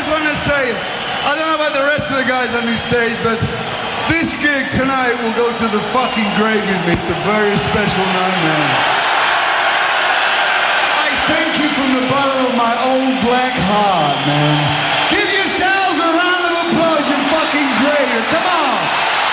want to say, I don't know about the rest of the guys on this stage, but this gig tonight will go to the fucking grave with me. It's a very special night, man. I thank you from the bottom of my old black heart, man.